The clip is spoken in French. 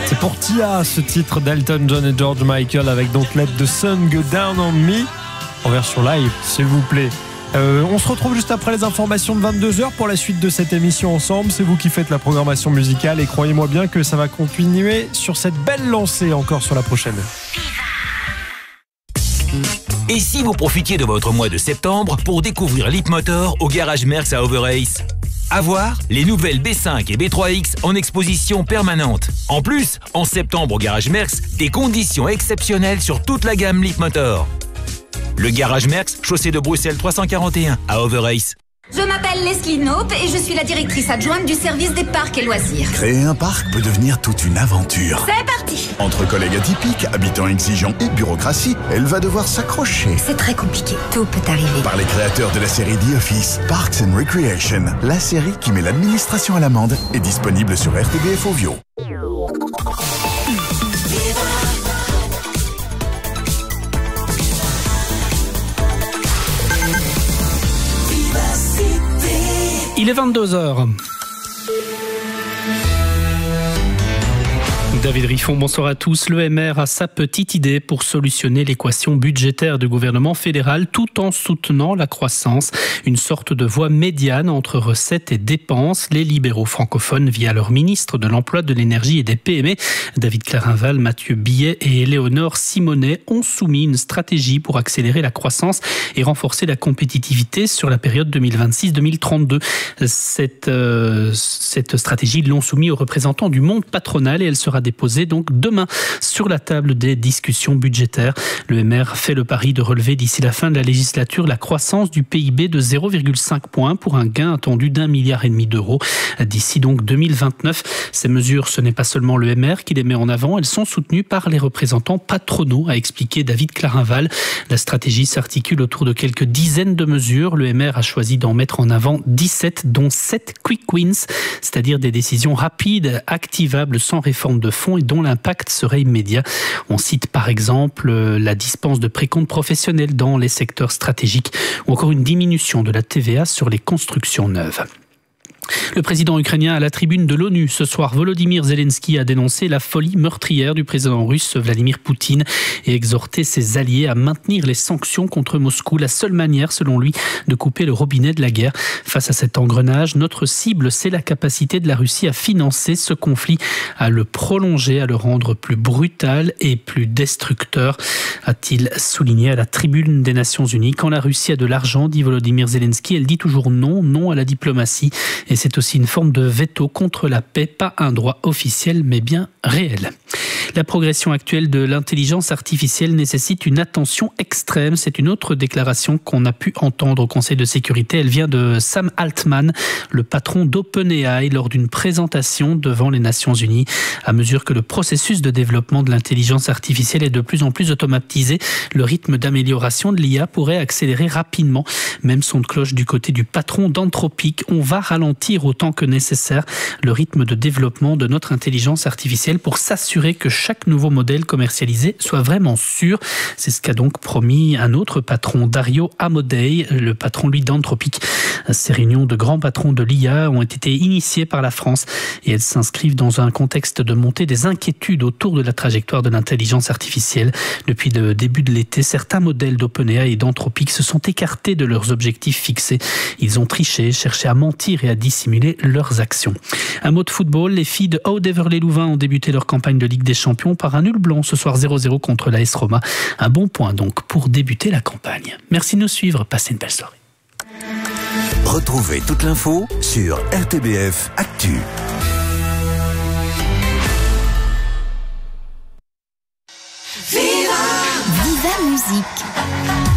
C'est pour Tia, ce titre d'Elton John et George Michael avec donc Let the Sun Go Down on Me en version live, s'il vous plaît. On se retrouve juste après les informations de 22h pour la suite de cette émission ensemble. C'est vous qui faites la programmation musicale et croyez-moi bien que ça va continuer sur cette belle lancée encore sur la prochaine. Et si vous profitiez de votre mois de septembre pour découvrir Leapmotor au Garage Merckx à Overace? À voir, les nouvelles B5 et B3X en exposition permanente. En plus, en septembre au Garage Merckx, des conditions exceptionnelles sur toute la gamme Leapmotor. Le Garage Merckx, chaussée de Bruxelles 341 à Overace. Je m'appelle Leslie Knope et je suis la directrice adjointe du service des parcs et loisirs. Créer un parc peut devenir toute une aventure. C'est parti! Entre collègues atypiques, habitants exigeants et bureaucratie, elle va devoir s'accrocher. C'est très compliqué, tout peut arriver. Par les créateurs de la série The Office, Parks and Recreation, la série qui met l'administration à l'amende, est disponible sur RTBF Ovio. Il est 22h. David Riffon, bonsoir à tous. L'EMR a sa petite idée pour solutionner l'équation budgétaire du gouvernement fédéral tout en soutenant la croissance. Une sorte de voie médiane entre recettes et dépenses. Les libéraux francophones, via leur ministre de l'Emploi, de l'Énergie et des PME, David Clarinval, Mathieu Billet et Éléonore Simonet, ont soumis une stratégie pour accélérer la croissance et renforcer la compétitivité sur la période 2026-2032. Cette stratégie, ils l'ont soumise aux représentants du monde patronal et elle sera déposée donc demain sur la table des discussions budgétaires. Le MR fait le pari de relever d'ici la fin de la législature la croissance du PIB de 0,5 points pour un gain attendu d'1,5 milliard d'euros d'ici donc 2029. Ces mesures, ce n'est pas seulement le MR qui les met en avant, elles sont soutenues par les représentants patronaux, a expliqué David Clarinval. La stratégie s'articule autour de quelques dizaines de mesures. Le MR a choisi d'en mettre en avant 17, dont 7 quick wins, c'est-à-dire des décisions rapides, activables sans réforme de fonds et dont l'impact serait immédiat. On cite par exemple la dispense de précompte professionnel dans les secteurs stratégiques ou encore une diminution de la TVA sur les constructions neuves. Le président ukrainien à la tribune de l'ONU. Ce soir, Volodymyr Zelensky a dénoncé la folie meurtrière du président russe Vladimir Poutine et exhorté ses alliés à maintenir les sanctions contre Moscou. La seule manière, selon lui, de couper le robinet de la guerre. Face à cet engrenage, notre cible, c'est la capacité de la Russie à financer ce conflit, à le prolonger, à le rendre plus brutal et plus destructeur, a-t-il souligné à la tribune des Nations Unies. Quand la Russie a de l'argent, dit Volodymyr Zelensky, elle dit toujours non, non à la diplomatie. Et c'est aussi une forme de veto contre la paix, pas un droit officiel, mais bien réel. La progression actuelle de l'intelligence artificielle nécessite une attention extrême. C'est une autre déclaration qu'on a pu entendre au Conseil de sécurité. Elle vient de Sam Altman, le patron d'OpenAI, lors d'une présentation devant les Nations Unies. À mesure que le processus de développement de l'intelligence artificielle est de plus en plus automatisé, le rythme d'amélioration de l'IA pourrait accélérer rapidement. Même son de cloche du côté du patron d'Anthropic. On va ralentir autant que nécessaire le rythme de développement de notre intelligence artificielle pour s'assurer que chaque nouveau modèle commercialisé soit vraiment sûr. C'est ce qu'a donc promis un autre patron, Dario Amodei, le patron lui d'Anthropic. Ces réunions de grands patrons de l'IA ont été initiées par la France et elles s'inscrivent dans un contexte de montée des inquiétudes autour de la trajectoire de l'intelligence artificielle. Depuis le début de l'été, certains modèles d'OpenAI et d'Anthropic se sont écartés de leurs objectifs fixés. Ils ont triché, cherché à mentir et à dissimuler leurs actions. Un mot de football, les filles de Aude-Heverlee-Louvain ont débuté leur campagne de Ligue des Champions par un nul blanc ce soir 0-0 contre l'AS Roma. Un bon point donc pour débuter la campagne. Merci de nous suivre, passez une belle soirée. Retrouvez toute l'info sur RTBF Actu. Viva Musique.